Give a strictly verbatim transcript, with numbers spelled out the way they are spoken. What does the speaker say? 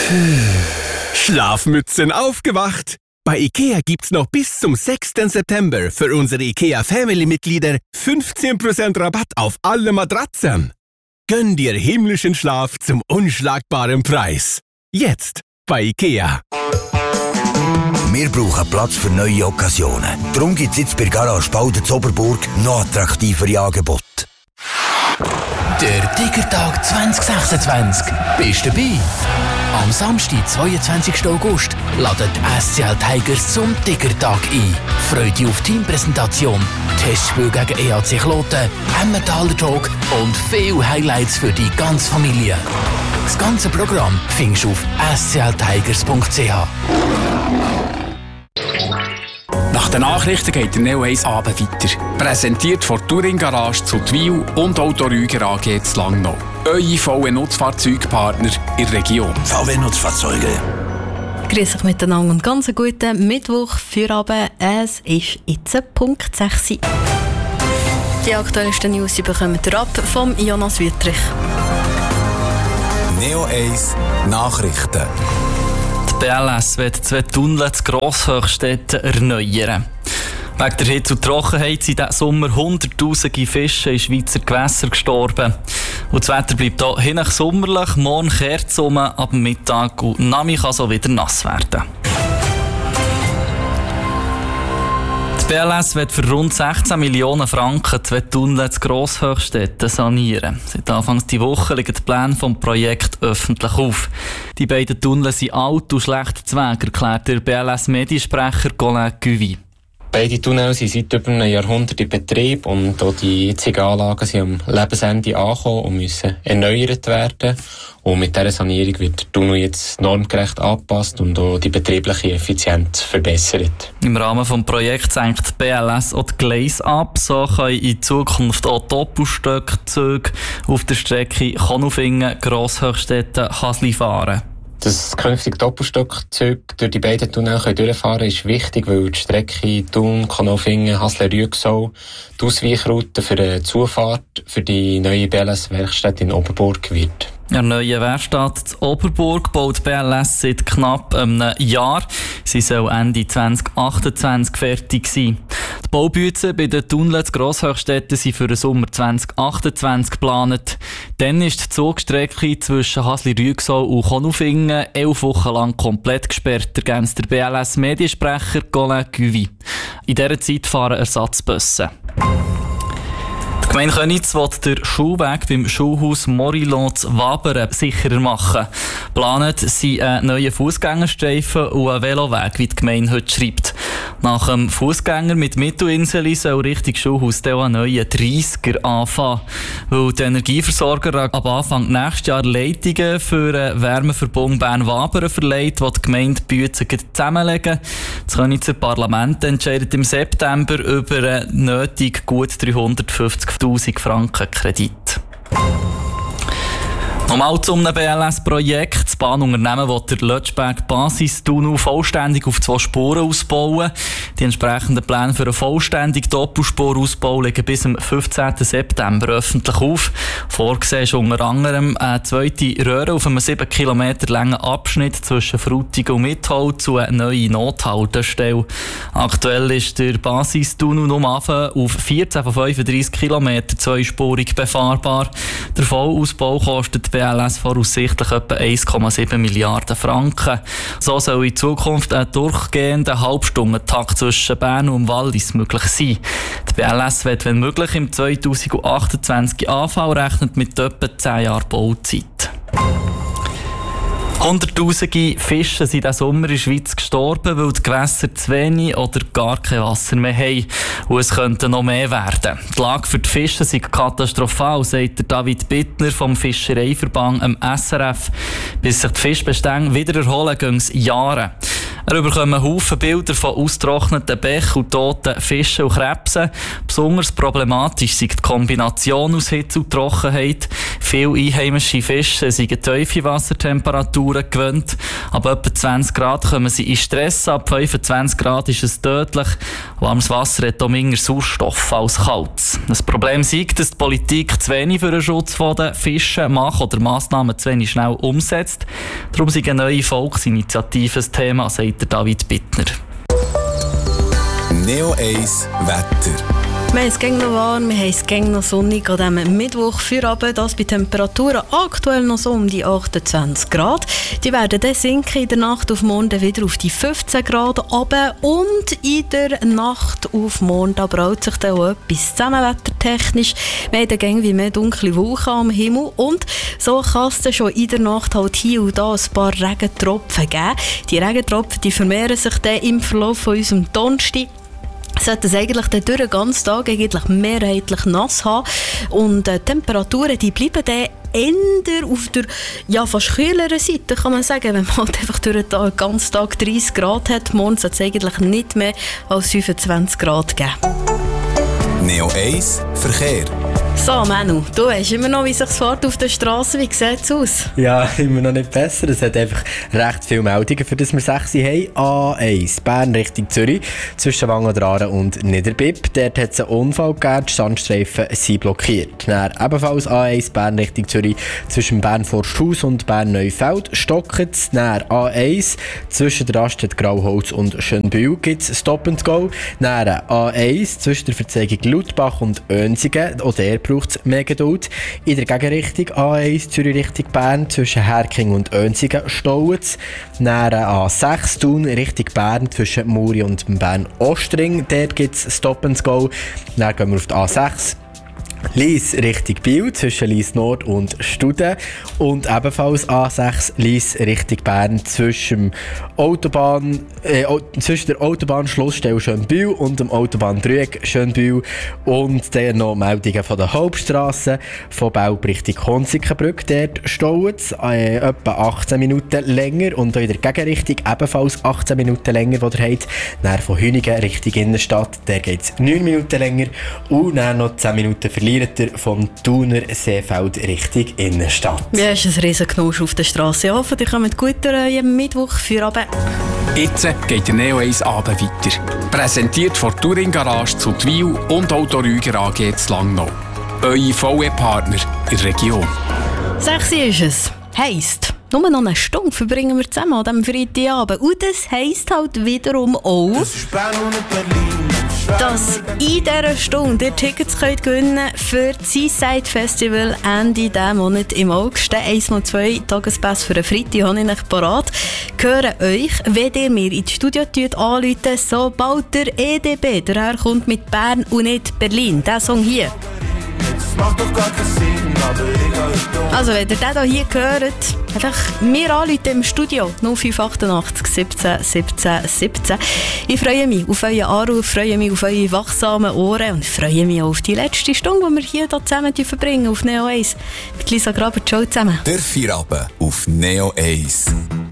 Schlafmützen aufgewacht! Bei IKEA gibt's noch bis zum sechsten September für unsere IKEA Family-Mitglieder fünfzehn Prozent Rabatt auf alle Matratzen. Gönn dir himmlischen Schlaf zum unschlagbaren Preis. Jetzt bei IKEA. Wir brauchen Platz für neue Occasionen. Darum gibt es jetzt bei Garage Bauden in Oberburg noch attraktivere Angebote. Der Tigertag zwanzig sechsundzwanzig. Bist du dabei? Am Samstag, zweiundzwanzigsten August, laden die S C L Tigers zum Tigertag ein. Freude auf Teampräsentation, Testspiel gegen E A C Kloten, Emmentaler Talk und viele Highlights für die ganze Familie. Das ganze Programm findest du auf s c l tigers punkt c h. Nach den Nachrichten geht der Neo eins Abend weiter. Präsentiert von Touring Garage zu Twil und Auto Rüger A G zu Langnau. Eure V W-Nutzfahrzeugpartner in der Region. V W-Nutzfahrzeuge. Grüß euch miteinander und ganz einen guten Mittwoch für Abend. Es ist jetzt Punkt sechs. Die aktuellsten News bekommen ihr ab vom Jonas Wüttrich. Neo eins Nachrichten. Die B L S wird zwei Tunnel zu Grosshöchstetten erneuern. Wegen der Hitze und Trockenheit sind diesen Sommer hunderttausende Fische in Schweizer Gewässern gestorben. Und das Wetter bleibt hier hinein sommerlich. Morgen kehrt es um, ab Mittag und Nami kann so wieder nass werden. Die B L S wird für rund sechzehn Millionen Franken zwei Tunnel zu Grosshöchstetten sanieren. Seit Anfang dieser Woche liegen die Pläne des Projekts öffentlich auf. Die beiden Tunnel sind alt und schlecht zu Weg, erklärt der B L S-Mediensprecher Colin Cuvy. Beide Tunnels sind seit über einem Jahrhundert in Betrieb und auch die jetzigen Anlagen sind am Lebensende angekommen und müssen erneuert werden. Und mit dieser Sanierung wird der Tunnel jetzt normgerecht angepasst und auch die betriebliche Effizienz verbessert. Im Rahmen des Projekts senkt die B L S auch die Gleise ab. So können in Zukunft auch Doppelstöckzüge auf der Strecke Konolfingen-Grosshöchstetten-Hasli fahren. Dass künftig Doppelstockzüge durch die beiden Tunnel durchfahren können, ist wichtig, weil die Strecke Thun, Konolfingen, Hasle-Rüegsau die Ausweichroute für eine Zufahrt für die neue B L S-Werkstatt in Oberburg wird. Eine neue Werkstatt in Oberburg baut die B L S seit knapp einem Jahr. Sie soll Ende zwanzig achtundzwanzig fertig sein. Die Baubützen bei den Tunnels Grosshöchstetten sind für den Sommer zwanzig achtundzwanzig geplant. Dann ist die Zugstrecke zwischen Hasli-Rüegsau und Konolfingen elf Wochen lang komplett gesperrt, ergänzt der B L S-Mediensprecher Colin Cuvy. In dieser Zeit fahren Ersatzbusse. Die Gemeinde Köniz will den Schulweg beim Schulhaus Morillon zu Wabern sicherer machen. Geplant sind ein neuer Fußgängerstreifen und ein Veloweg, wie die Gemeinde heute schreibt. Nach dem Fußgänger mit Mittelinsel soll Richtung Schulhaus dann ein neuer dreissiger anfangen. Weil die Energieversorger ab Anfang nächstes Jahr Leitungen für den Wärmeverbund Bern-Wabern verleiht, die die Gemeinde Bützen zusammenlegen. Das Könizer Parlament entscheidet im September über einen nötig gut dreihundertfünfzigtausend Franken Kredit. Nochmal zum B L S-Projekt. Das Bahnunternehmen will den Lötschberg-Basistunnel vollständig auf zwei Spuren ausbauen. Die entsprechenden Pläne für einen vollständigen Doppelspurausbau liegen bis zum fünfzehnten September öffentlich auf. Vorgesehen ist unter anderem eine zweite Röhre auf einem sieben Kilometer langen Abschnitt zwischen Frutigen und Mitholz und eine neue Nothaltestelle. Aktuell ist der Basistunnel nur auf vierzehn von fünfunddreissig Kilometern zweispurig befahrbar. Der Vollausbau kostet B L S voraussichtlich etwa eins Komma sieben Milliarden Franken. So soll in Zukunft ein durchgehender Halbstundentakt zwischen Bern und Wallis möglich sein. Die B L S wird, wenn möglich, im zweitausendachtundzwanzig anfangen, rechnet mit etwa zehn Jahren Bauzeit. Hunderttausende Fische sind diesen Sommer in der Schweiz gestorben, weil die Gewässer zu wenig oder gar kein Wasser mehr haben. Und es könnte noch mehr werden. Die Lage für die Fische sei katastrophal, sagt der David Bittner vom Fischereiverband am S R F. Bis sich die Fischbestände wieder erholen, gehen es Jahre. Er bekommt Haufen Bilder von ausgetrockneten Bächen und toten Fischen und Krebsen. besonders problematisch sei die Kombination aus Hitze und Trockenheit. Viele einheimische Fische sind tiefe Wassertemperaturen gewöhnt. Ab etwa zwanzig Grad kommen sie in Stress. Ab fünfundzwanzig Grad ist es tödlich. Warmes Wasser hat auch weniger Sauerstoff als kaltes. Das Problem ist, dass die Politik zu wenig für den Schutz der Fische macht oder Massnahmen zu wenig schnell umsetzt. Darum sind eine neue Volksinitiative ein Thema, sagt David Bittner. Neo eins Wetter. Wir haben es gäng noch warm, wir haben es gäng noch sonnig an diesem Mittwoch für Abend. Das bei Temperaturen aktuell noch so um die achtundzwanzig Grad. Die werden dann sinken in der Nacht auf morgen wieder auf die fünfzehn Grad runter. Und in der Nacht auf morgen da braut sich dann auch etwas zusammen wettertechnisch. Wir haben dann gäng wie mehr dunkle Wolken am Himmel. Und so kann es dann schon in der Nacht halt hier und da ein paar Regentropfen geben. Die Regentropfen die vermehren sich dann im Verlauf von unserem Donnerstag. Sollte es eigentlich den durch den ganzen Tag eigentlich mehrheitlich nass haben. Und äh, die Temperaturen die bleiben dann eher auf der ja, fast kühleren Seite, kann man sagen. Wenn man halt einfach durch den Tag, ganzen Tag dreißig Grad hat, morgen sollte es eigentlich nicht mehr als fünfundzwanzig Grad geben. Neo eins Verkehr. So, Manu, du weißt immer noch, wie sich es fährt auf der Straße. Wie sieht es aus? Ja, immer noch nicht besser. Es hat einfach recht viele Meldungen, für das wir sechs haben. A eins, Bern Richtung Zürich, zwischen Wangen und Niederbipp. Dort hat es einen Unfall gegeben, die Standstreifen sind blockiert. Dann ebenfalls A eins, Bern Richtung Zürich, zwischen Bern-Forsthaus und Bern-Neufeld stockt es. Dann A eins, zwischen der Raststätte Grauholz und Schönbühl gibt es Stop and Go. Dann A eins, zwischen der Verzeigung Ludbach und Önsingen, auch der braucht es mehr Geduld. In der Gegenrichtung A eins, Zürich Richtung Bern, zwischen Herking und Önsingen staut es. Dann A sechs, Thun Richtung Bern, zwischen Muri und Bern-Ostring, dort gibt es Stop and Go. Dann gehen wir auf die A sechs. Lies Richtung Biel, zwischen Lies Nord und Studen. Und ebenfalls A sechs Lies Richtung Bern, zwischen, Autobahn, äh, zwischen der Autobahnschlussstelle Schönbühl und dem Autobahndreieck Schönbühl. Und dann noch Meldungen von der Hauptstrasse, von Belp Richtung Honsikenbrück. Dort staut es äh, etwa achtzehn Minuten länger. Und auch in der Gegenrichtung ebenfalls achtzehn Minuten länger, die ihr habt. Dann von Hüningen Richtung Innenstadt, der geht es neun Minuten länger. Und dann noch zehn Minuten verlieren vom Thuner Seefeld Richtung Innenstadt. Ja, ist ein riesen Knusch auf der Straße. Ich hoffe, ihr kommt gut durch am Mittwoch für Abend. Jetzt geht der Neo eins Abend weiter. Präsentiert von Touring Garage zu Twil und Auto Rüger A G zu Langnau. Eure V E-Partner in der Region. sechs ist es. Heisst, nur noch eine Stunde verbringen wir zusammen an diesem Freitagabend. Und das heisst halt wiederum auch, dass in dieser Stunde ihr Tickets könnt gewinnen für das Seaside Festival Ende diesen Monat im August. eins mal zwei Tagespass für einen Freitag habe ich euch parat. Hören euch, wenn ihr mir ins Studio anruft, sobald der E D B daherkommt mit Bern und nicht Berlin. Der Song hier. Also, wenn ihr den hier hört, einfach mir anrufen im Studio null fünf achtundachtzig siebzehn siebzehn siebzehn. Ich freue mich auf euren Anruf, freue mich auf eure wachsamen Ohren und freue mich auch auf die letzte Stunde, die wir hier zusammen verbringen auf Neo eins. Mit Lisa Graber, ciao zusammen. Der Feierabend auf Neo eins.